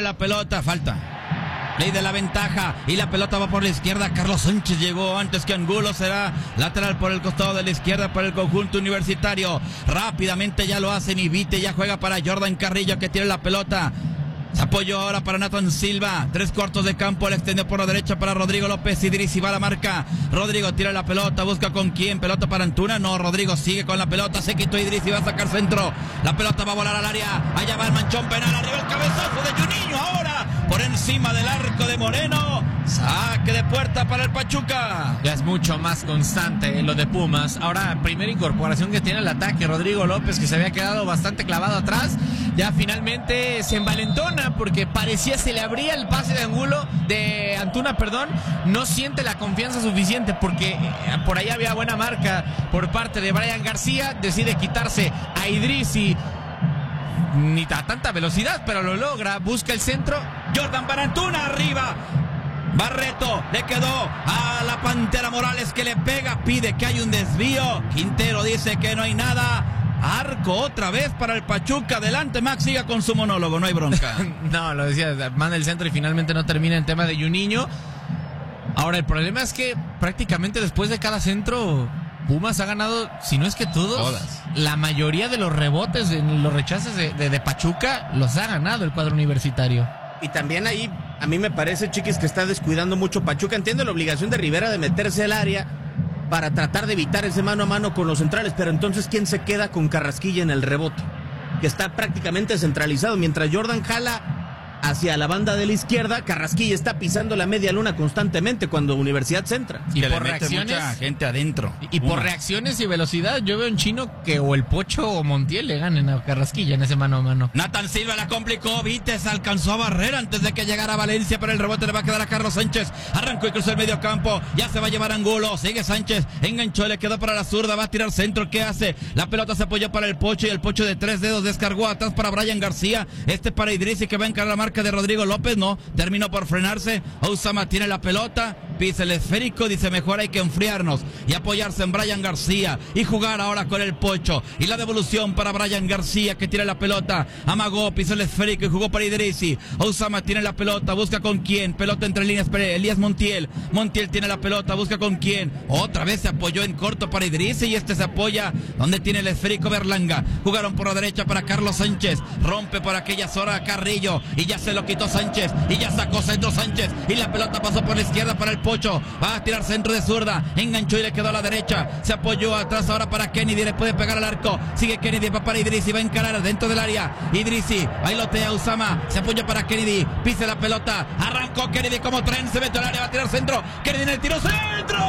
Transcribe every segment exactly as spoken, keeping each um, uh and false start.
la pelota, falta. Ley de la ventaja y la pelota va por la izquierda. Carlos Sánchez llegó antes que Angulo. Será lateral por el costado de la izquierda para el conjunto universitario. Rápidamente ya lo hace Nivite. Ya juega para Jordan Carrillo que tiene la pelota. Se apoyó ahora para Nathan Silva. Tres cuartos de campo. Le extendió por la derecha para Rodrigo López. Idrissi va a la marca. Rodrigo tira la pelota. Busca con quién. Pelota para Antuna. No, Rodrigo sigue con la pelota. Se quitó Idrissi. Va a sacar centro. La pelota va a volar al área. Allá va el manchón penal. Arriba el cabezazo de Juninho. Ahora por encima del arco de Moreno. Saque de puerta para el Pachuca. Ya es mucho más constante lo de Pumas. Ahora, primera incorporación que tiene el ataque. Rodrigo López, que se había quedado bastante clavado atrás. Ya finalmente se envalentona porque parecía se le abría el pase de Angulo, de Antuna, perdón. No siente la confianza suficiente porque por ahí había buena marca por parte de Brian García. Decide quitarse a Idrissi. Ni a tanta velocidad, pero lo logra. Busca el centro. Jordan para Antuna, arriba. Barreto le quedó a la Pantera Morales que le pega, pide que hay un desvío. Quintero dice que no hay nada. Arco otra vez para el Pachuca. Adelante, Max, siga con su monólogo, no hay bronca. No, lo decía, manda el centro y finalmente no termina el tema de Juninho. Ahora, el problema es que prácticamente después de cada centro, Pumas ha ganado, si no es que todos, Todas. La mayoría de los rebotes, los rechaces de, de, de Pachuca, los ha ganado el cuadro universitario. Y también ahí, a mí me parece, Chiquis, que está descuidando mucho Pachuca. Entiendo la obligación de Rivera de meterse al área para tratar de evitar ese mano a mano con los centrales, pero entonces, ¿quién se queda con Carrasquilla en el rebote? Que está prácticamente centralizado, mientras Jordan jala hacia la banda de la izquierda, Carrasquilla está pisando la media luna constantemente cuando Universidad centra. Y que por le mete reacciones, mucha gente adentro. Y, y por reacciones y velocidad, yo veo un chino que o el Pocho o Montiel le ganen a Carrasquilla en ese mano a mano. Nathan Silva la complicó, Vites alcanzó a barrer antes de que llegara Valencia, pero el rebote le va a quedar a Carlos Sánchez. Arrancó y cruzó el medio campo, ya se va a llevar Angulo, sigue Sánchez, enganchó, le quedó para la zurda, va a tirar centro, ¿qué hace? La pelota se apoyó para el Pocho y el Pocho de tres dedos descargó atrás para Brian García, este para Idrissi que va a encarar la marca de Rodrigo López, no, terminó por frenarse. Osama tiene la pelota, pisa el esférico, dice mejor hay que enfriarnos y apoyarse en Brian García y jugar ahora con el Pocho. Y la devolución para Brian García que tira la pelota, amagó, pisó el esférico y jugó para Idrissi. Osama tiene la pelota, busca con quién, pelota entre líneas para Elías Montiel. Montiel tiene la pelota, busca con quién, otra vez se apoyó en corto para Idrissi y este se apoya donde tiene el esférico Berlanga. Jugaron por la derecha para Carlos Sánchez, rompe por aquella zona Carrillo y ya se lo quitó Sánchez y ya sacó centro Sánchez y la pelota pasó por la izquierda para el Pocho, va a tirar centro de zurda, enganchó y le quedó a la derecha, se apoyó atrás ahora para Kennedy, le puede pegar al arco, sigue Kennedy, va para Idrissi, va a encarar dentro del área, Idrissi, bailotea Usama, se apoya para Kennedy, pisa la pelota, arrancó Kennedy como tren, se mete al área, va a tirar centro, Kennedy en el tiro, centro,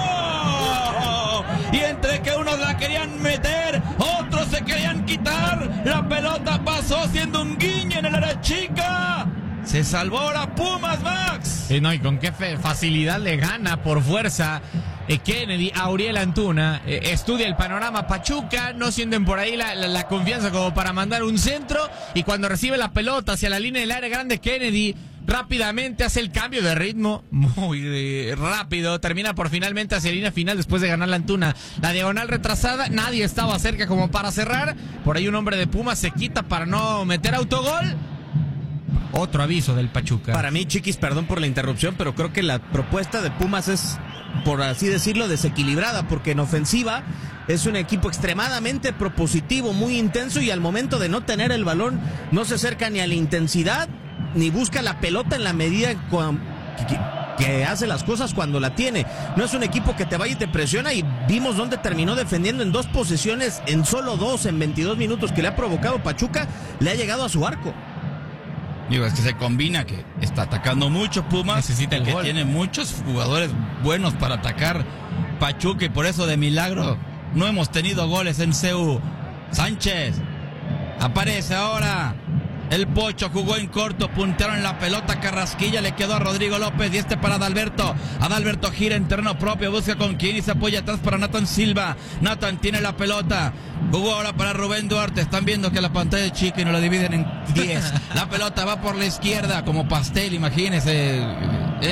y entre que unos la querían meter, otros se querían quitar, la pelota pasó haciendo un guiño en el área chica. Se salvó ahora Pumas, Max. Sí, no, y con qué fe, facilidad le gana por fuerza eh, Kennedy a Uriel Antuna. Eh, estudia el panorama Pachuca, no sienten por ahí la, la, la confianza como para mandar un centro. Y cuando recibe la pelota hacia la línea del área grande, Kennedy rápidamente hace el cambio de ritmo, muy eh, rápido. Termina por finalmente hacia la línea final después de ganar la Antuna. La diagonal retrasada, nadie estaba cerca como para cerrar. Por ahí un hombre de Pumas se quita para no meter autogol. Otro aviso del Pachuca. Para mí, Chiquis, perdón por la interrupción, pero creo que la propuesta de Pumas es, por así decirlo, desequilibrada, porque en ofensiva es un equipo extremadamente propositivo, muy intenso, y al momento de no tener el balón no se acerca ni a la intensidad, ni busca la pelota en la medida que, que hace las cosas cuando la tiene. No es un equipo que te vaya y te presiona, y vimos dónde terminó defendiendo en dos posesiones, en solo dos, en veintidós minutos que le ha provocado Pachuca, le ha llegado a su arco. Digo, es que se combina que está atacando mucho Pumas, necesita el que gol. Tiene muchos jugadores buenos para atacar Pachuca y por eso de milagro no hemos tenido goles en C U. Sánchez aparece ahora. El Pocho jugó en corto, puntearon la pelota, Carrasquilla le quedó a Rodrigo López y este para Adalberto. Adalberto gira en terreno propio, busca con quién y se apoya atrás para Nathan Silva. Nathan tiene la pelota, jugó ahora para Rubén Duarte. Están viendo que la pantalla es chica y nos la dividen en diez. La pelota va por la izquierda como pastel, imagínense. ¿Eh?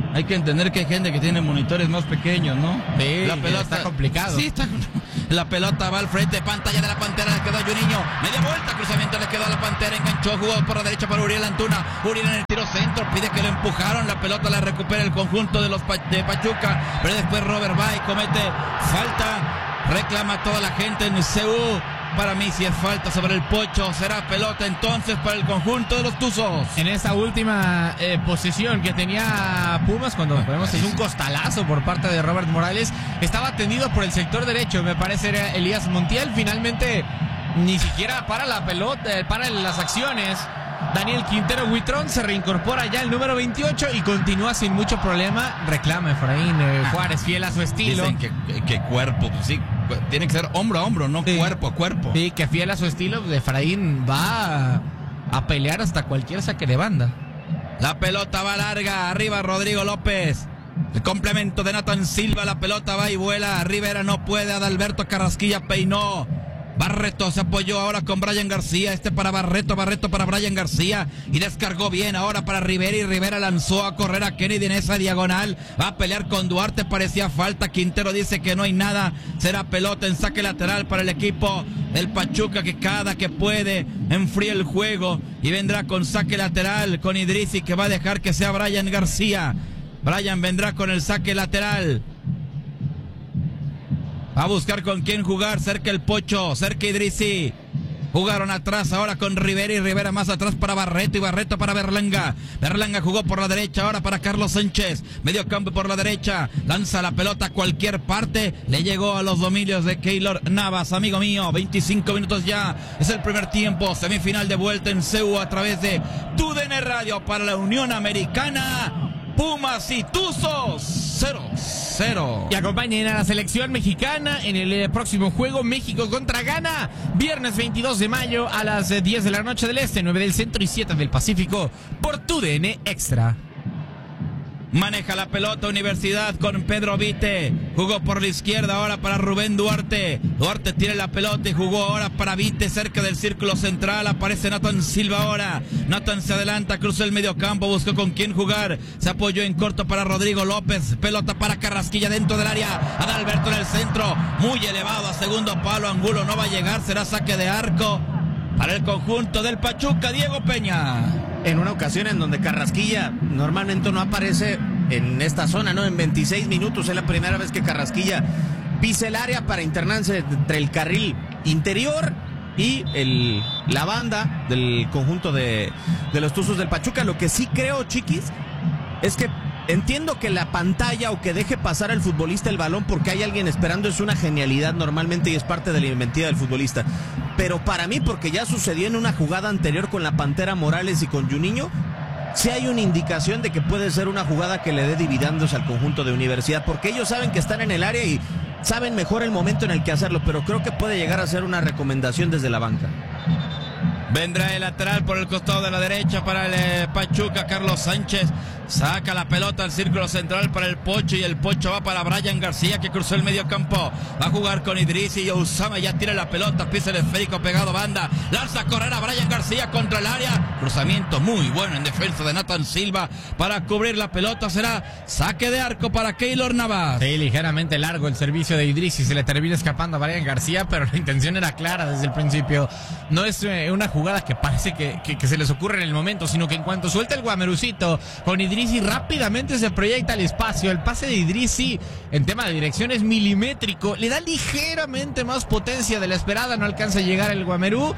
Hay que entender que hay gente que tiene monitores más pequeños, ¿no? Sí, la pelota está complicado. Sí, está. La pelota va al frente, pantalla de la Pantera, le quedó a Juninho, media vuelta, cruzamiento le quedó a la Pantera, enganchó, jugó por la derecha para Uriel Antuna, Uriel en el tiro centro, pide que lo empujaron, la pelota la recupera el conjunto de los de Pachuca, pero después Robert Bay comete falta, reclama toda la gente en C U. Para mí si es falta sobre el Pocho, será pelota entonces para el conjunto de los Tuzos. En esa última eh, posición que tenía Pumas, cuando vemos es un costalazo por parte de Robert Morales, estaba atendido por el sector derecho, me parece era Elías Montiel, finalmente ni siquiera para la pelota, eh, para las acciones. Daniel Quintero Huitrón se reincorpora ya el número veintiocho y continúa sin mucho problema. Reclama Efraín eh, Juárez, fiel a su estilo. Dicen que, que, que cuerpo, pues sí, tiene que ser hombro a hombro, no sí. cuerpo a cuerpo. Sí, que fiel a su estilo, Efraín va a, a pelear hasta cualquier saque de banda. La pelota va larga, arriba Rodrigo López. El complemento de Nathan Silva, la pelota va y vuela. Rivera no puede, Adalberto Carrasquilla peinó. Barreto se apoyó ahora con Brian García, este para Barreto, Barreto para Brian García y descargó bien ahora para Rivera y Rivera lanzó a correr a Kennedy en esa diagonal, va a pelear con Duarte, parecía falta, Quintero dice que no hay nada, será pelota en saque lateral para el equipo del Pachuca que cada que puede enfría el juego y vendrá con saque lateral con Idrissi que va a dejar que sea Brian García. Brian vendrá con el saque lateral. Va a buscar con quién jugar, cerca el Pocho, cerca Idrissi. Jugaron atrás ahora con Rivera y Rivera más atrás para Barreto y Barreto para Berlanga. Berlanga jugó por la derecha ahora para Carlos Sánchez. Medio campo por la derecha. Lanza la pelota a cualquier parte. Le llegó a los dominios de Keylor Navas, amigo mío. veinticinco minutos ya. Es el primer tiempo. Semifinal de vuelta en C U a través de T U D N Radio para la Unión Americana. Pumas y Tuzos cero cero. Y acompañen a la selección mexicana en el próximo juego México contra Ghana, viernes veintidós de mayo a las diez de la noche del Este, nueve del Centro y siete del Pacífico por T U D N Extra. Maneja la pelota Universidad con Pedro Vite. Jugó por la izquierda ahora para Rubén Duarte. Duarte tiene la pelota y jugó ahora para Vite cerca del círculo central. Aparece Nathan Silva ahora. Nathan se adelanta, cruza el medio campo, buscó con quién jugar. Se apoyó en corto para Rodrigo López. Pelota para Carrasquilla dentro del área. Adalberto en el centro. Muy elevado a segundo palo. Angulo no va a llegar. Será saque de arco para el conjunto del Pachuca. Diego Peña. En una ocasión en donde Carrasquilla normalmente no aparece en esta zona, ¿no? En veintiséis minutos es la primera vez que Carrasquilla pisa el área para internarse entre el carril interior y el, la banda del conjunto de, de los Tuzos del Pachuca. Lo que sí creo, chiquis, es que entiendo que la pantalla o que deje pasar al futbolista el balón porque hay alguien esperando es una genialidad normalmente y es parte de la inventiva del futbolista. Pero para mí, porque ya sucedió en una jugada anterior con la Pantera Morales y con Juninho, sí hay una indicación de que puede ser una jugada que le dé dividendos al conjunto de Universidad, porque ellos saben que están en el área y saben mejor el momento en el que hacerlo, pero creo que puede llegar a ser una recomendación desde la banca. Vendrá el lateral por el costado de la derecha para el eh, Pachuca, Carlos Sánchez. Saca la pelota al círculo central para el Pocho y el Pocho va para Brian García que cruzó el medio campo. Va a jugar con Idrissi y Osama ya tira la pelota, pisa el esférico pegado banda. Lanza a correr a Brian García contra el área. Cruzamiento muy bueno en defensa de Nathan Silva para cubrir la pelota. Será saque de arco para Keylor Navas. Sí, ligeramente largo el servicio de Idrissi. Se le termina escapando a Brian García, pero la intención era clara desde el principio. No es eh, una jugada que parece que, que, que se les ocurre en el momento, sino que en cuanto suelta el guamerucito con Idrissi rápidamente se proyecta al espacio. El pase de Idrissi en tema de dirección es milimétrico, le da ligeramente más potencia de la esperada, no alcanza a llegar el guamerú,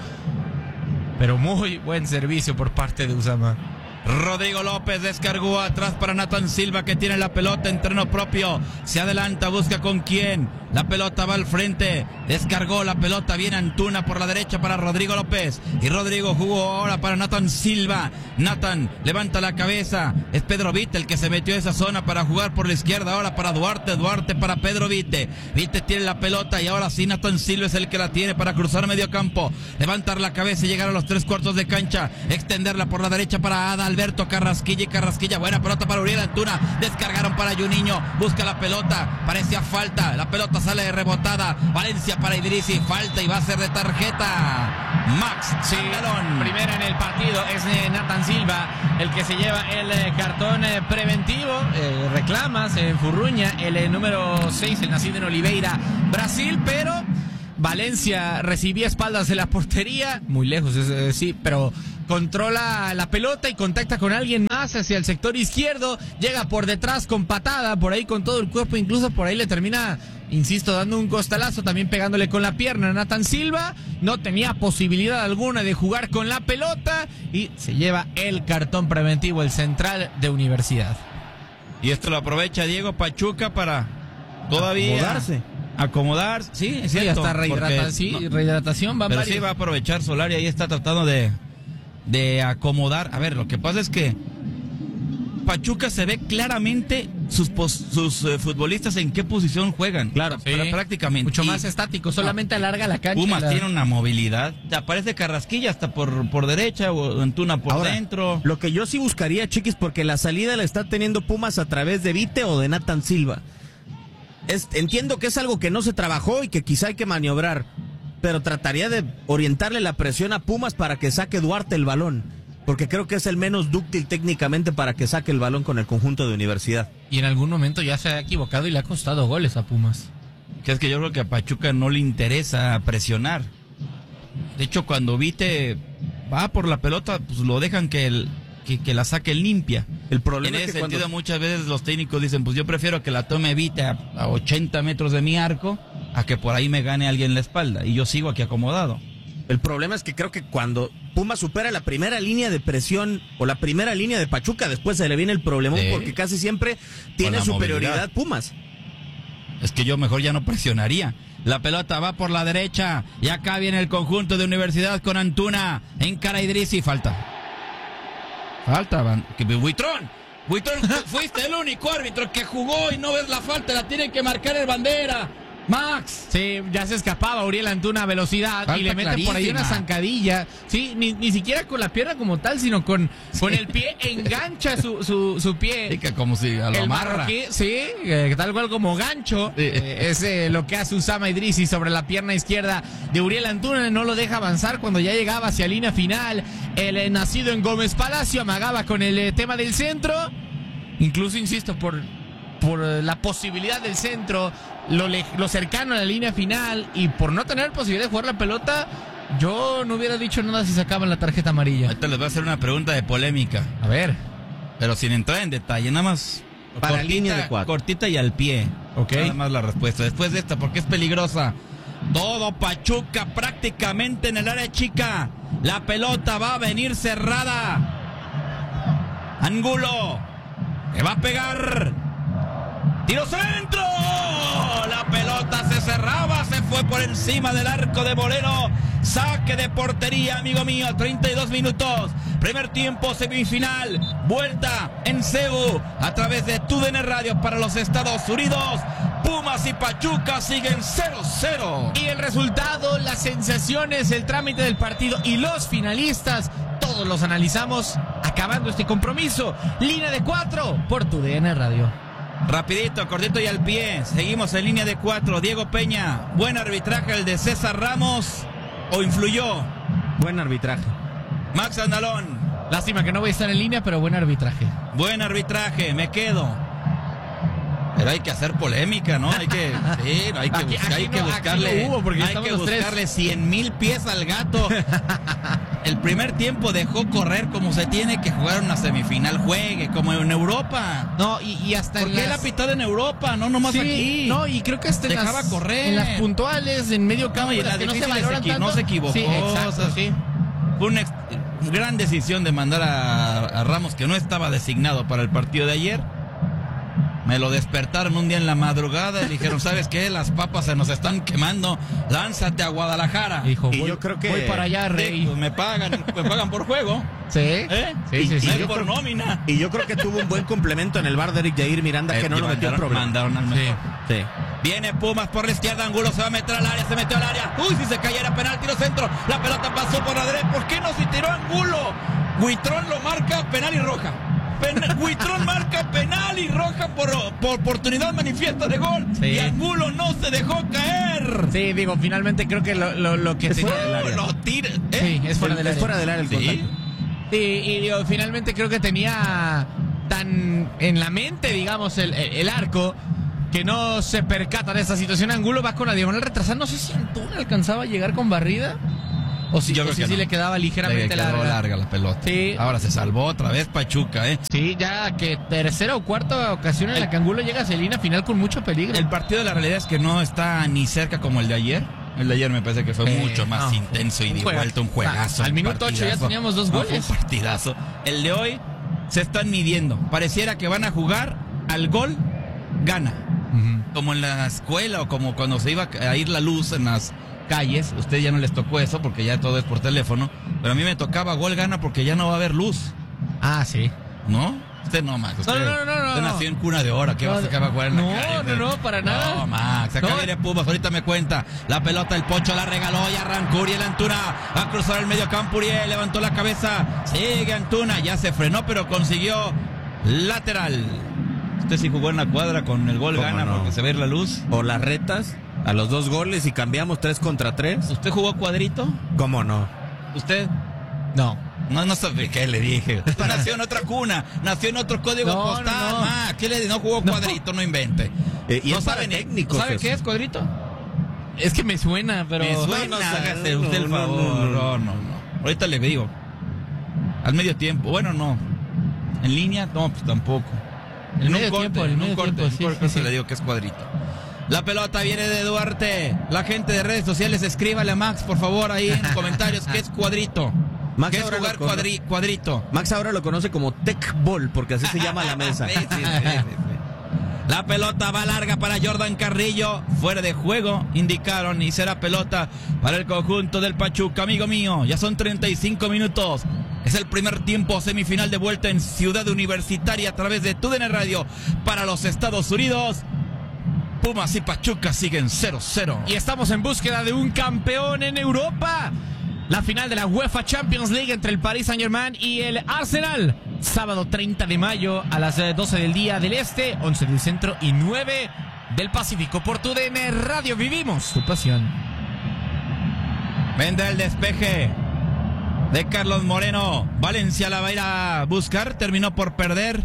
pero muy buen servicio por parte de Usama. Rodrigo López descargó atrás para Nathan Silva que tiene la pelota en terreno propio. Se adelanta, busca con quién. La pelota va al frente. Descargó la pelota bien Antuna por la derecha para Rodrigo López. Y Rodrigo jugó ahora para Nathan Silva. Nathan levanta la cabeza. Es Pedro Vite el que se metió a esa zona para jugar por la izquierda. Ahora para Duarte. Duarte para Pedro Vite. Vite tiene la pelota y ahora sí Nathan Silva es el que la tiene para cruzar medio campo. Levantar la cabeza y llegar a los tres cuartos de cancha. Extenderla por la derecha para Adal Alberto Carrasquilla y Carrasquilla, buena pelota para Uriel Antuna, descargaron para Juninho, busca la pelota, parecía falta, la pelota sale rebotada, Valencia para Idrissi, falta y va a ser de tarjeta. Max Sí, Andalón. primera en el partido es eh, Nathan Silva el que se lleva el eh, cartón eh, preventivo. Eh, reclama, se enfurruña el eh, número seis, el nacido en Oliveira, Brasil, pero Valencia recibía espaldas de la portería, muy lejos, eh, sí, pero controla la pelota y contacta con alguien más hacia el sector izquierdo, llega por detrás con patada, por ahí con todo el cuerpo, incluso por ahí le termina, insisto, dando un costalazo, también pegándole con la pierna a Nathan Silva, no tenía posibilidad alguna de jugar con la pelota y se lleva el cartón preventivo el central de Universidad. Y esto lo aprovecha Diego Pachuca para todavía Acomodarse. acomodar, sí, es Sí, cierto, hasta rehidrata- porque sí, no- rehidratación va pero varios. sí va a aprovechar Solari, ahí está tratando de, de acomodar. A ver, lo que pasa es que Pachuca se ve claramente sus, pos, sus eh, futbolistas en qué posición juegan. Claro, Sí, Pra- prácticamente. mucho Y más estático, solamente alarga la cancha. Pumas la- tiene una movilidad. Te aparece Carrasquilla hasta por, por derecha o Antuna por Ahora, dentro. Lo que yo sí buscaría, Chiquis, porque la salida la está teniendo Pumas a través de Vite o de Nathan Silva. Es, entiendo que es algo que no se trabajó y que quizá hay que maniobrar, pero trataría de orientarle la presión a Pumas para que saque Duarte el balón, porque creo que es el menos dúctil técnicamente para que saque el balón con el conjunto de Universidad. Y en algún momento ya se ha equivocado y le ha costado goles a Pumas. Que es que yo creo que a Pachuca no le interesa presionar. De hecho, cuando Vite va por la pelota, pues lo dejan que, el, que, que la saque limpia. El problema En es ese que sentido, cuando... muchas veces los técnicos dicen, pues yo prefiero que la tome Vite a, a ochenta metros de mi arco, a que por ahí me gane alguien la espalda. Y yo sigo aquí acomodado. El problema es que creo que cuando Pumas supera la primera línea de presión o la primera línea de Pachuca, después se le viene el problemón, Sí. porque casi siempre tiene la superioridad movilidad. Pumas. Es que yo mejor ya no presionaría. La pelota va por la derecha y acá viene el conjunto de Universidad con Antuna. Encara a Idrissi, falta. Falta, van. que- Buitrón. Buitrón, tú fuiste el único árbitro que jugó y no ves la falta, la tiene que marcar el bandera. Max. Sí, ya se escapaba Uriel Antuna a velocidad Falta y le mete por ahí una clarísima. zancadilla. Sí, ni, ni siquiera con la pierna como tal, sino con, con el pie, engancha su, su, su pie. Sí, que como si a lo El amarra. marroquí, sí, eh, tal cual como gancho. Sí. Eh, es eh, lo que hace Usama Idrissi sobre la pierna izquierda de Uriel Antuna. No lo deja avanzar cuando ya llegaba hacia línea final. El eh, nacido en Gómez Palacio amagaba con el eh, tema del centro. Incluso, insisto, por, por eh, la posibilidad del centro, lo, le- lo cercano a la línea final y por no tener posibilidad de jugar la pelota, yo no hubiera dicho nada si sacaban la tarjeta amarilla. Ahorita les voy a hacer una pregunta de polémica, A ver, pero sin entrar en detalle, nada más Para línea de cuatro. cortita y al pie. Ok. Nada más la respuesta. Después de esta, porque es peligrosa. Todo Pachuca prácticamente en el área chica. La pelota va a venir cerrada. Angulo. Que va a pegar. ¡Tiro centro! La pelota se cerraba, se fue por encima del arco de Bolero. Saque de portería, amigo mío, treinta y dos minutos. Primer tiempo, semifinal. Vuelta en Cebu a través de T U D N Radio para los Estados Unidos. Pumas y Pachuca siguen cero cero. y el resultado, las sensaciones, el trámite del partido y los finalistas, todos los analizamos acabando este compromiso. Línea de cuatro por tu D N Radio. Rapidito, cortito y al pie. Seguimos en línea de cuatro. Diego Peña, buen arbitraje el de César Ramos. ¿O influyó? Buen arbitraje. Max Andalón, Lástima que no voy a estar en línea, pero buen arbitraje. buen arbitraje, me quedo. Pero hay que hacer polémica, ¿no? Hay que, sí, hay que, Aquí- buscar- hay aquí que no- aquí buscarle, no hubo, porque hay estamos que los tres. buscarle cien mil pies al gato. El primer tiempo dejó correr como se tiene que jugar una semifinal, juegue como en Europa. No, y, y hasta ¿Por en qué las... la pitado en Europa? No, nomás Sí, aquí. no, y creo que hasta en Dejaba las, correr. en las puntuales, en medio campo, No, y en las las que no se difíciles valoran equi- tanto. no se equivocó, Sí, exacto, o sea, sí. Fue una ex- gran decisión de mandar a, a Ramos, que no estaba designado para el partido de ayer. Me lo despertaron un día en la madrugada y dijeron, ¿sabes qué? Las papas se nos están quemando, lánzate a Guadalajara. Hijo, Y voy, yo creo que- voy para allá, Sí, Rey. pues me pagan, me pagan por juego, ¿Sí? ¿eh? Sí, sí, sí. No es yo por creo- nómina. Y yo creo que tuvo un buen complemento en el bar de Eric Jair Miranda, que Eh, no y lo metió en mandaron, problema. mandaron al Sí. mejor. Sí. Viene Pumas por la izquierda, Angulo se va a meter al área, se metió al área. Uy, si se cayera penal, tiro centro. La pelota pasó por la derecha. ¿Por qué no se tiró Angulo? Huitrón lo marca, penal y roja. Pen- Huitrón marca penal y roja por, por oportunidad manifiesta de gol. Sí. Y Angulo no se dejó caer. Sí, digo, finalmente creo que lo, lo, lo que Es tenía... fuera del área. Lo tira. ¿eh? Sí, es fuera El- del es área. fuera del área el Sí. contacto. Sí, y digo, finalmente creo que tenía tan en la mente, digamos, el, el, el arco, que no se percata de esta situación. Angulo va con la diagonal retrasada. No sé si Antuna alcanzaba a llegar con barrida. O si, Yo o creo si, que sí no. le quedaba ligeramente Le quedó larga. larga la pelota. Sí. Ahora se salvó otra vez Pachuca, ¿eh? Sí, ya que tercera o cuarta ocasión en la que Angulo llega a Celina final con mucho peligro. El partido, la realidad es que no está ni cerca como el de ayer. El de ayer me parece que fue Eh, mucho más no, intenso y un de juega- vuelta, un juegazo. Al un minuto ocho ya partidazo. teníamos dos No, goles. fue un partidazo. El de hoy se están midiendo. Pareciera que van a jugar al gol, gana. Ujú. Como en la escuela o como cuando se iba a ir la luz en las calles. Ustedes ya no les tocó eso porque ya todo es por teléfono. Pero a mí me tocaba gol, gana porque ya no va a haber luz. Ah, sí. ¿No? Usted no, Max. Usted, No, no, no, no, usted no. nació en cuna de oro. ¿Qué No, vas a sacar a jugar en la no, calle? no, no, para nada. No, Max. Acá No. viene Pumas. Ahorita me cuenta. La pelota, el Pocho la regaló y arrancó Uriel Antuna a cruzar el medio campo. Uriel levantó la cabeza. Sigue Antuna. Ya se frenó, pero consiguió lateral. Usted sí jugó en la cuadra con el gol ¿Cómo gana no? porque se ve la luz. O las retas a los dos goles y cambiamos tres contra tres. ¿Usted jugó cuadrito? ¿Cómo no? ¿Usted? No. No, no sabe qué le dije. Usted nació en otra cuna, nació en otro código No, postal, no, no. ma. ¿Qué le dije? No jugó cuadrito, no invente. Eh, y no es para sabe ni- técnicos ¿Sabe eso. qué es cuadrito? Es que me suena, pero... Me suena, no, hágase no, usted el no, favor. no, no. No, no, no. Ahorita le digo. Al medio tiempo. Bueno, no. En línea, no, pues tampoco. El en medio un corte, tiempo, el en un medio corte, tiempo, en un sí, corte sí, sí. le digo que es cuadrito. La pelota viene de Duarte. La gente de redes sociales, escríbale a Max, por favor, ahí en comentarios, ¿qué es cuadrito? Max ¿Qué es ahora jugar lo cono- cuadri- cuadrito? Max ahora lo conoce como Tech Ball, porque así se llama la mesa. Sí, sí, sí, sí, sí. La pelota va larga para Jordan Carrillo. Fuera de juego, indicaron, y será pelota para el conjunto del Pachuca. Amigo mío, ya son treinta y cinco minutos. Es el primer tiempo semifinal de vuelta en Ciudad Universitaria a través de T U D N Radio para los Estados Unidos. Pumas y Pachuca siguen cero cero. Y estamos en búsqueda de un campeón en Europa. La final de la UEFA Champions League entre el Paris Saint-Germain y el Arsenal. Sábado treinta de mayo a las doce del día del Este, once del Centro y nueve del Pacífico. Por T U D N Radio vivimos tu pasión. Vende el despeje de Carlos Moreno. Valencia la va a ir a buscar. Terminó por perder.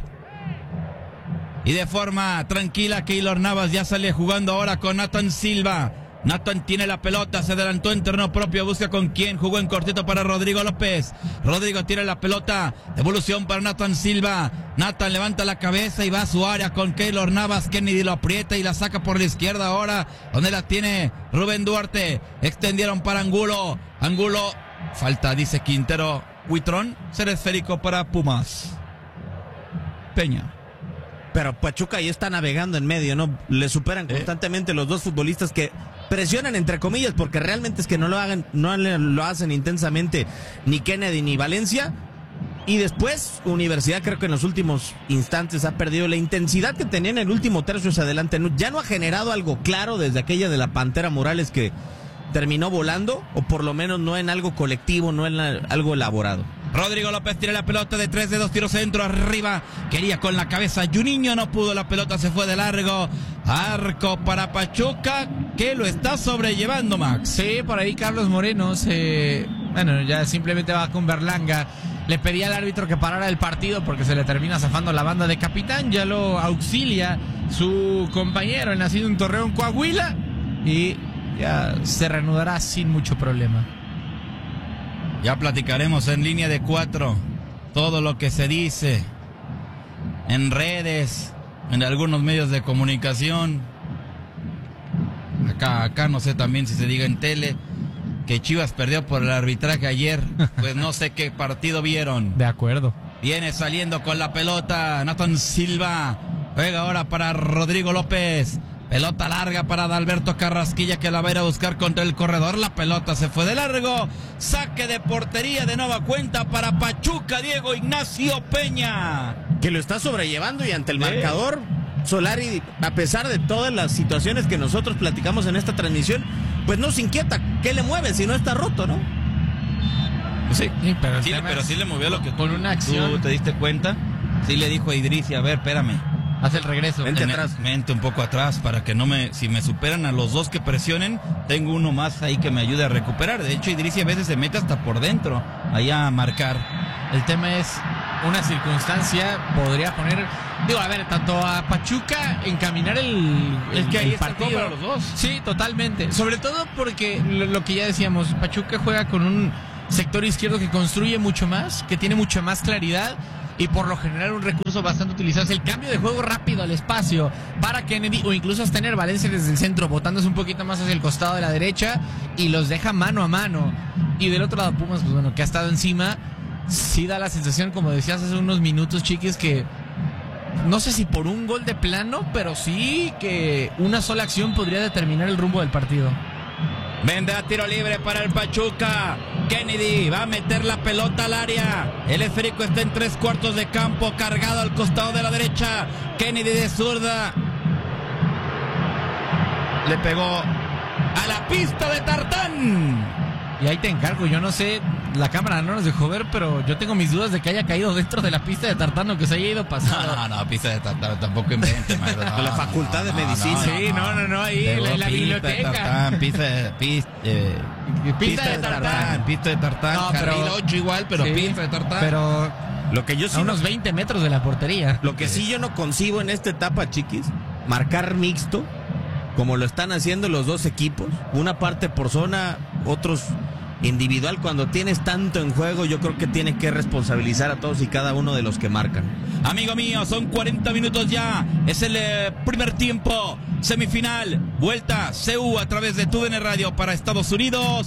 Y de forma tranquila, Keylor Navas ya sale jugando ahora con Nathan Silva. Nathan tiene la pelota, se adelantó en terreno propio, busca con quién, jugó en cortito para Rodrigo López. Rodrigo tira la pelota, devolución para Nathan Silva. Nathan levanta la cabeza y va a su área con Keylor Navas. Kennedy lo aprieta y la saca por la izquierda ahora, donde la tiene Rubén Duarte. Extendieron para Angulo. Angulo, falta, dice Quintero. Huitrón, ser esférico para Pumas. Peña. Pero Pachuca ahí está navegando en medio, ¿no? Le superan ¿Eh? constantemente los dos futbolistas que presionan entre comillas, porque realmente es que no lo hagan, no le- lo hacen intensamente ni Kennedy ni Valencia. Y después, Universidad creo que en los últimos instantes ha perdido la intensidad que tenía en el último tercio hacia adelante. No- Ya no ha generado algo claro desde aquella de la Pantera Morales que terminó volando, o por lo menos no en algo colectivo, no en la- algo elaborado. Rodrigo López tira la pelota de tres de dos tiros centro arriba. Quería con la cabeza. Juninho no pudo. La pelota se fue de largo. Arco para Pachuca, que lo está sobrellevando, Max. Sí, por ahí Carlos Moreno se... Bueno, ya simplemente va con Berlanga. Le pedía al árbitro que parara el partido porque se le termina zafando la banda de capitán. Ya lo auxilia su compañero, el nacido en Torreón, Coahuila. Y ya se reanudará sin mucho problema. Ya platicaremos en línea de cuatro todo lo que se dice en redes, en algunos medios de comunicación. Acá, acá no sé también si se diga en tele que Chivas perdió por el arbitraje ayer. Pues no sé qué partido vieron. De acuerdo. Viene saliendo con la pelota Nathan Silva. Juega ahora para Rodrigo López. Pelota larga para Adalberto Carrasquilla, que la va a ir a buscar contra el corredor. La pelota se fue de largo. Saque de portería de nueva cuenta para Pachuca, Diego Ignacio Peña. Que lo está sobrellevando y ante el Sí. marcador Solari, a pesar de todas las situaciones que nosotros platicamos en esta transmisión, pues no se inquieta. ¿Qué le mueve si no está roto, no? Sí, sí, pero, Sí, pero sí le movió lo que con una acción. ¿Tú te diste cuenta? Sí le dijo a Idrissi, a ver, espérame. Hace el regreso. Vente Me- atrás. Mente un poco atrás para que no me... Si me superan a los dos que presionen, tengo uno más ahí que me ayude a recuperar. De hecho, Idrissi a veces se mete hasta por dentro, ahí a marcar. El tema es, una circunstancia podría poner, digo, a ver, tanto a Pachuca encaminar el, el, Es que ahí el está el partido. juego para los dos. Sí, totalmente. Sobre todo porque lo, lo que ya decíamos, Pachuca juega con un sector izquierdo que construye mucho más, que tiene mucha más claridad y por lo general un recurso bastante utilizado es el cambio de juego rápido al espacio para Kennedy o incluso hasta tener Valencia desde el centro, botándose un poquito más hacia el costado de la derecha y los deja mano a mano. Y del otro lado Pumas, pues bueno, que ha estado encima, sí da la sensación, como decías hace unos minutos, Chiquis, que no sé si por un gol de plano, pero sí que una sola acción podría determinar el rumbo del partido. Vendrá tiro libre para el Pachuca. Kennedy va a meter la pelota al área. El esférico está en tres cuartos de campo, cargado al costado de la derecha. Kennedy de zurda. Le pegó a la pista de Tartán. Y ahí te encargo, yo no sé, la cámara no nos dejó ver, pero yo tengo mis dudas de que haya caído dentro de la pista de Tartano, que se haya ido pasando. No, no, no, pista de Tartán, tampoco invente, maestro. No, La facultad de medicina. Sí, no, no, no, ahí Pegó en la, la pista de biblioteca. Tartán, pista de, pista, eh, Pista de Tartán. Pista de Tartán, No, carril pero- ocho igual, pero Sí, pista de Tartán. Pero Lo que yo sí a no- unos veinte metros de la portería. Lo que sí yo no concibo en esta etapa, Chiquis, marcar mixto, como lo están haciendo los dos equipos, una parte por zona, otros individual. Cuando tienes tanto en juego, yo creo que tiene que responsabilizar a todos y cada uno de los que marcan. Amigo mío, son cuarenta minutos ya. Es el eh, primer tiempo. Semifinal. Vuelta C U a través de TUDN Radio para Estados Unidos.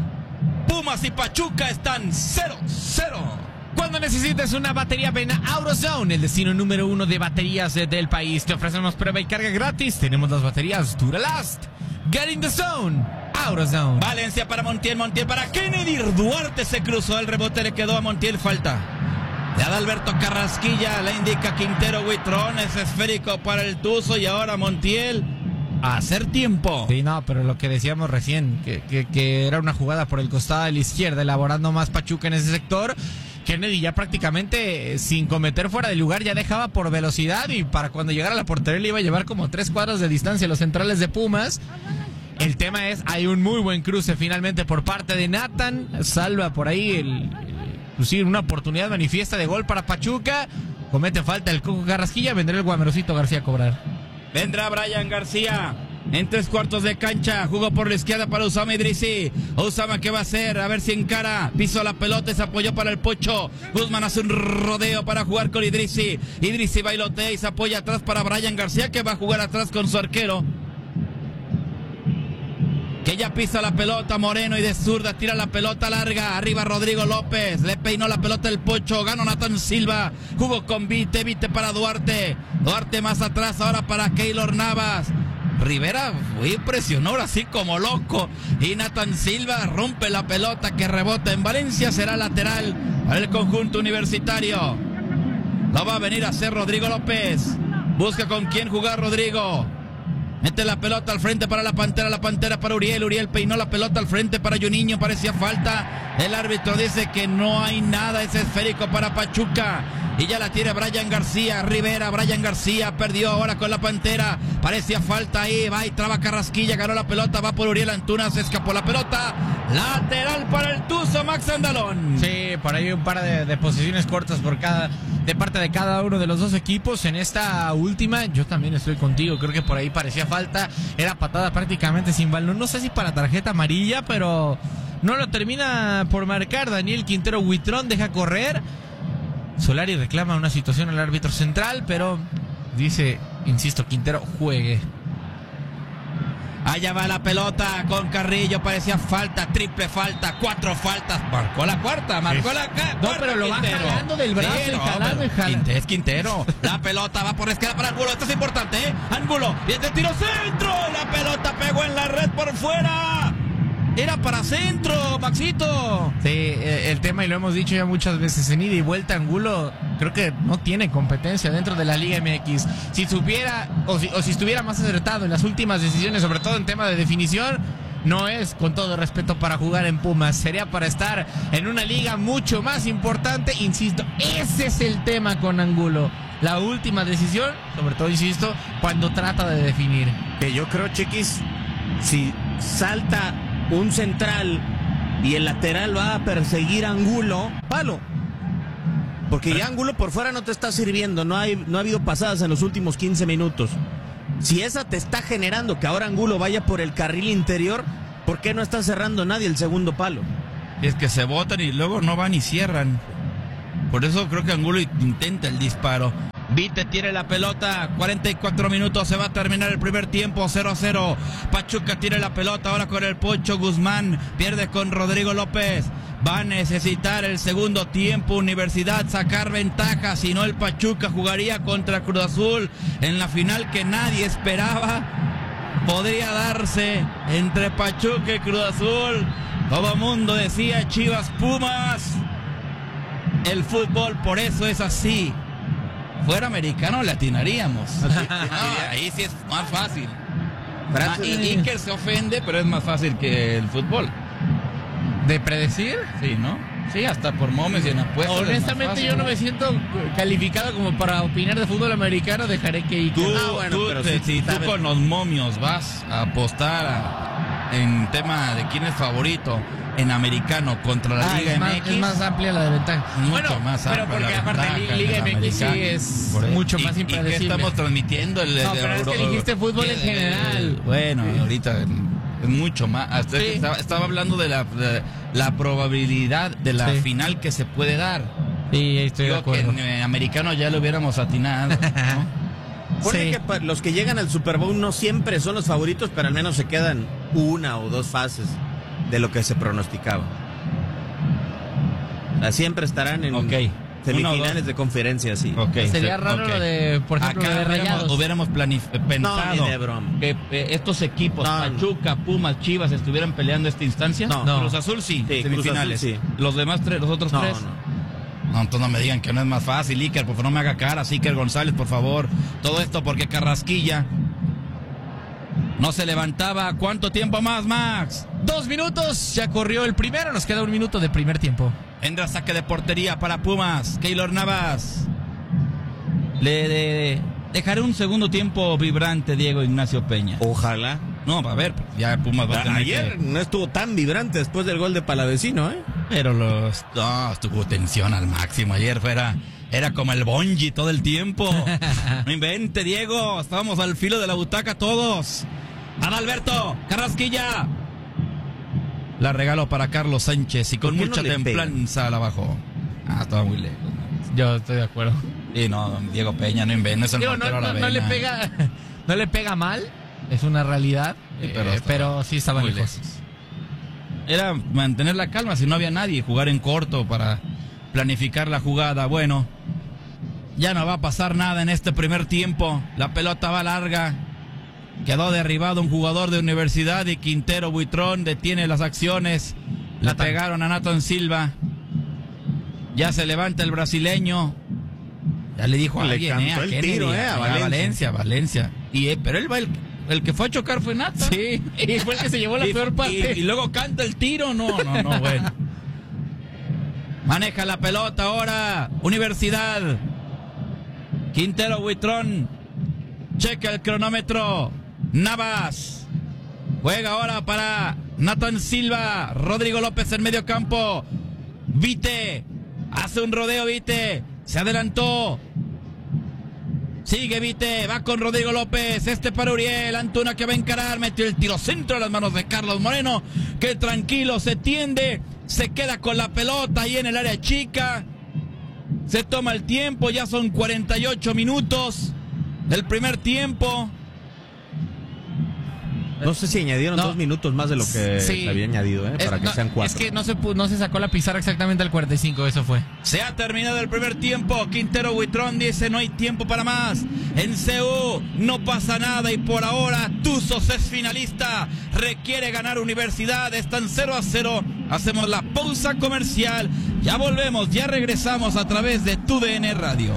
Pumas y Pachuca están cero cero. Cuando necesites una batería, ven a AutoZone, el destino número uno de baterías eh, del país. Te ofrecemos prueba y carga gratis. Tenemos las baterías Duralast. Get in the zone. AutoZone. Valencia para Montiel, Montiel para Kennedy. Duarte se cruzó, el rebote le quedó a Montiel, falta. Le da Alberto Carrasquilla, le indica Quintero Huitrón, es esférico para el Tuzo y ahora Montiel a hacer tiempo. Sí, no, pero lo que decíamos recién, que, que, que era una jugada por el costado de la izquierda, elaborando más Pachuca en ese sector. Kennedy ya prácticamente, eh, sin cometer fuera de lugar, ya dejaba por velocidad y para cuando llegara a la portería le iba a llevar como tres cuadros de distancia a los centrales de Pumas. El tema es, hay un muy buen cruce finalmente por parte de Nathan, salva por ahí el, inclusive una oportunidad manifiesta de gol para Pachuca, comete falta el Coco Carrasquilla, vendrá el Guamerosito García a cobrar. Vendrá Brian García en tres cuartos de cancha, jugó por la izquierda para Usama Idrissi. Usama, ¿qué va a hacer? A ver si encara, pisó la pelota y se apoyó para el Pocho. Guzmán hace un rodeo para jugar con Idrissi. Idrissi bailotea y se apoya atrás para Brian García, que va a jugar atrás con su arquero, que ya pisa la pelota. Moreno y de zurda tira la pelota larga, arriba Rodrigo López, le peinó la pelota el Pocho, ganó Nathan Silva, jugó con Vite, Vite para Duarte, Duarte más atrás ahora para Keylor Navas. Rivera fue, presionó así como loco y Nathan Silva rompe la pelota que rebota en Valencia, será lateral para el conjunto universitario. Lo va a venir a hacer Rodrigo López, busca con quién jugar Rodrigo. Mete la pelota al frente para la Pantera, la Pantera para Uriel, Uriel peinó la pelota al frente para Juninho, parecía falta, el árbitro dice que no hay nada, es esférico para Pachuca, y ya la tiene Brian García, Rivera, Brian García, perdió ahora con la Pantera, parecía falta ahí, va y traba Carrasquilla, ganó la pelota, va por Uriel Antuna, se escapó la pelota, lateral para el Tuzo, Max Andalón. Sí, por ahí un par de, de posiciones cortas por cada, de parte de cada uno de los dos equipos. En esta última, yo también estoy contigo, creo que por ahí parecía falta, era patada prácticamente sin balón, no sé si para tarjeta amarilla, pero no lo termina por marcar. Daniel Quintero Huitrón deja correr, Solari reclama una situación al árbitro central, pero dice, insisto, Quintero juegue. Allá va la pelota con Carrillo, parecía falta, triple falta, cuatro faltas, marcó la cuarta, marcó Sí. la ca- No, cuarta, pero lo va Quintero. jalando del brazo y jalando pero y jalando. Quinte- es Quintero, la pelota va por la izquierda para Angulo, esto es importante, ¿eh? Angulo, y este tiro centro, la pelota pegó en la red por fuera, era para centro, Maxito. Sí, el tema, y lo hemos dicho ya muchas veces, en ida y vuelta, Angulo creo que no tiene competencia dentro de la Liga M X. Si supiera, o si, o si estuviera más acertado en las últimas decisiones, sobre todo en tema de definición, no es, con todo respeto, para jugar en Pumas. Sería para estar en una liga mucho más importante. Insisto, ese es el tema con Angulo. La última decisión, sobre todo, insisto, cuando trata de definir. Que yo creo, Chiquis, si salta un central y el lateral va a perseguir a Angulo, palo. Porque ya Angulo por fuera no te está sirviendo. No, hay, no ha habido pasadas en los últimos quince minutos. Si esa te está generando que ahora Angulo vaya por el carril interior, ¿por qué no está cerrando nadie el segundo palo? Es que se botan y luego no van y cierran. Por eso creo que Angulo intenta el disparo. Vite tiene la pelota, cuarenta y cuatro minutos, se va a terminar el primer tiempo, cero a cero. Pachuca tiene la pelota ahora con el Pocho Guzmán, pierde con Rodrigo López. Va a necesitar el segundo tiempo Universidad sacar ventaja, si no el Pachuca jugaría contra Cruz Azul en la final que nadie esperaba. Podría darse entre Pachuca y Cruz Azul. Todo mundo decía Chivas Pumas. El fútbol por eso es así. Fuera americano le atinaríamos. Ah, ahí sí es más fácil. Ah, y Iker se ofende, pero es más fácil que el fútbol. ¿De predecir? Sí, ¿no? Sí, hasta por momes y en apuestas. Honestamente, yo no me siento calificado como para opinar de fútbol americano. Dejaré que Iker. Tú, Ah, bueno, tú, pero te, sí, si tú sabes. con los momios vas a apostar a, en tema de quién es favorito en americano contra la Ah, Liga es más, M X. es más amplia la de ventaja. Mucho Bueno, más pero amplia porque la aparte ventaja Liga en el M X sí americano. es Por ahí. mucho ¿Y- más ¿Y impredecible. qué estamos transmitiendo? El, No, el- pero es que Euro- dijiste fútbol en el- general. Bueno, ahorita es mucho más. Hasta Sí. que estaba, estaba hablando de la, de la probabilidad de la Sí. final que se puede dar. Sí, estoy de Yo que acuerdo. en eh, americano ya lo hubiéramos atinado, ¿no? Pone Sí. que pa- los que llegan al Super Bowl no siempre son los favoritos, pero al menos se quedan una o dos fases de lo que se pronosticaba. O sea, siempre estarán en Ok. semifinales Una o dos. de conferencia, sí. Ok, Sería sí, raro ok. lo de, por ejemplo, Acá lo de hubiéramos, Rayados. hubiéramos planif- eh, pensado No, ni de broma. que eh, estos equipos, No, no. Pachuca, Pumas, Chivas, estuvieran peleando esta instancia. No. No. Cruz Azul sí, Sí, semifinales. Cruz Azul sí. Los demás tres, los otros No, tres. no. No, entonces no me digan que no es más fácil, Iker, por favor no me haga cara, Iker González, por favor. Todo esto porque Carrasquilla no se levantaba. ¿Cuánto tiempo más, Max? Dos minutos, ya corrió el primero, nos queda un minuto de primer tiempo. Entra saque de portería para Pumas, Keylor Navas. Le de- dejaré un segundo tiempo vibrante, Diego Ignacio Peña. Ojalá. No, a ver, ya Pumas va a tener Ayer que- no estuvo tan vibrante después del gol de Palavecino, ¿eh? Pero los... No, estuvo tensión al máximo. Ayer fuera... Era como el bonji todo el tiempo. No invente, Diego. Estábamos al filo de la butaca todos. Adalberto, Carrasquilla. La regalo para Carlos Sánchez y con ¿Por qué mucha no le templanza la bajó. Ah, estaba muy lejos. Yo estoy de acuerdo. Y no, Diego Peña, no invente. No es el Digo, no, portero a la no- no le vena. pega, no le pega mal, es una realidad, Sí, eh, pero pero, estaba sí estaba muy lejos. lejos. Era mantener la calma si no había nadie, jugar en corto para planificar la jugada. Bueno, ya no va a pasar nada en este primer tiempo. La pelota va larga. Quedó derribado un jugador de Universidad y Quintero Buitrón detiene las acciones. Le Nathan. pegaron a Nathan Silva. Ya se levanta el brasileño. Ya le dijo a Le alguien, eh, a cantó el Kennedy, tiro, eh, a a Valencia. Valencia, Valencia. Y, eh, pero él va el, el que fue a chocar fue Nathan. Sí, y fue el que se llevó la Y- peor parte. Y, y luego canta el tiro. No, no, no, bueno. Maneja la pelota ahora. Universidad. Quintero Buitrón. Checa el cronómetro. Navas. Juega ahora para Nathan Silva. Rodrigo López en medio campo. Vite. Hace un rodeo Vite. Se adelantó. Sigue Vite, va con Rodrigo López, este para Uriel, Antuna que va a encarar, metió el tiro centro a las manos de Carlos Moreno, que tranquilo se tiende, se queda con la pelota ahí en el área chica, se toma el tiempo, ya son cuarenta y ocho minutos del primer tiempo. No sé si añadieron No. dos minutos más de lo que Sí. se había añadido, ¿eh? Es, Para que no, sean cuatro. es que no se, pu- no se sacó la pizarra exactamente al cuarenta y cinco, eso fue. Se ha terminado el primer tiempo. Quintero Huitrón dice no hay tiempo para más. En C U no pasa nada y por ahora Tuzos es finalista. Requiere ganar Universidad. Están cero a cero. Hacemos la pausa comercial. Ya volvemos, ya regresamos a través de Tu D N Radio.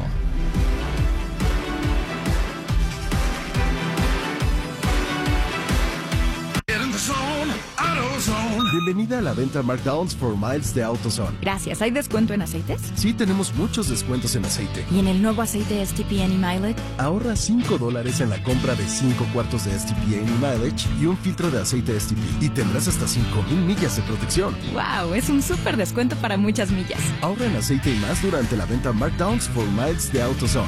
Bienvenida a la venta Markdowns for Miles de AutoZone. Gracias. ¿Hay descuento en aceites? Sí, tenemos muchos descuentos en aceite. ¿Y en el nuevo aceite S T P Any Mileage? Ahorra cinco dólares en la compra de cinco cuartos de S T P Any Mileage y un filtro de aceite S T P. Y tendrás hasta cinco mil millas de protección. ¡Wow! Es un súper descuento para muchas millas. Ahorra en aceite y más durante la venta Markdowns for Miles de AutoZone.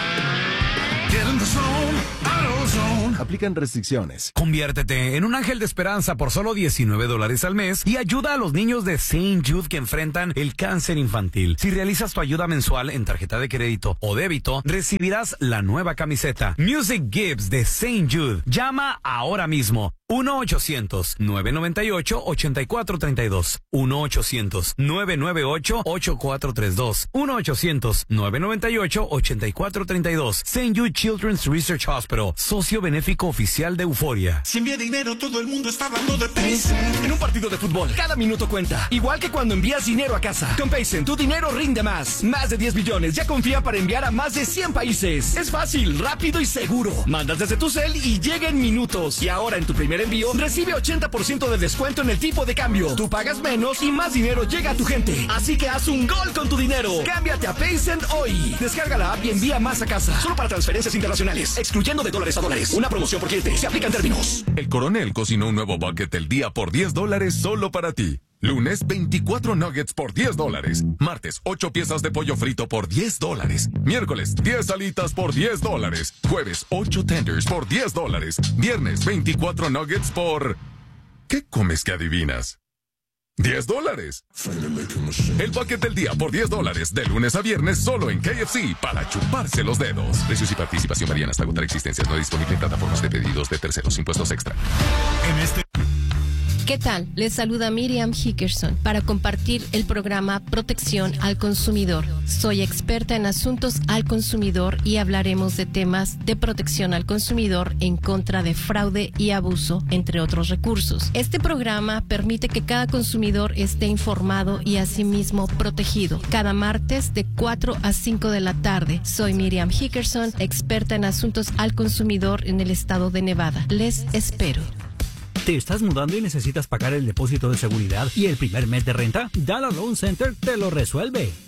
Aplican restricciones. Conviértete en un ángel de esperanza por solo diecinueve dólares al mes y ayuda a los niños de Saint Jude que enfrentan el cáncer infantil. Si realizas tu ayuda mensual en tarjeta de crédito o débito, recibirás la nueva camiseta Music Gives de Saint Jude. Llama ahora mismo. uno ochocientos, nueve nueve ocho, ocho cuatro tres dos. uno ochocientos, nueve nueve ocho, ocho cuatro tres dos. uno ochocientos, nueve nueve ocho, ocho cuatro tres dos. Saint Jude Children's Research Hospital, socio benéfico oficial de Euforia. Si envía dinero, todo el mundo está hablando de Paycen. En un partido de fútbol, cada minuto cuenta. Igual que cuando envías dinero a casa. Con Paycen, tu dinero rinde más. Más de diez billones ya confía para enviar a más de cien países. Es fácil, rápido y seguro. Mandas desde tu cel y llega en minutos. Y ahora en tu primer envío, recibe ochenta por ciento de descuento en el tipo de cambio. Tú pagas menos y más dinero llega a tu gente. Así que haz un gol con tu dinero. Cámbiate a Paycen hoy. Descarga la app y envía más a casa. Solo para transferencias internacionales, excluyendo de dólares a dólares. Una promoción por cliente. Se aplican términos. El Coronel cocinó un nuevo bucket del día por diez dólares solo para ti. Lunes, veinticuatro nuggets por diez dólares. Martes, ocho piezas de pollo frito por diez dólares. Miércoles, diez alitas por diez dólares. Jueves, ocho tenders por diez dólares. Viernes, veinticuatro nuggets por... ¿Qué comes que adivinas? diez dólares. El bucket del día por diez dólares. De lunes a viernes solo en K F C para chuparse los dedos. Precios y participación varían hasta agotar existencias. No disponible en plataformas de pedidos de terceros. Impuestos extra. En este... ¿Qué tal? Les saluda Miriam Hickerson para compartir el programa Protección al Consumidor. Soy experta en asuntos al consumidor y hablaremos de temas de protección al consumidor en contra de fraude y abuso, entre otros recursos. Este programa permite que cada consumidor esté informado y asimismo protegido. Cada martes de cuatro a cinco de la tarde. Soy Miriam Hickerson, experta en asuntos al consumidor en el estado de Nevada. Les espero. ¿Te estás mudando y necesitas pagar el depósito de seguridad y el primer mes de renta? Dallas Loan Center te lo resuelve.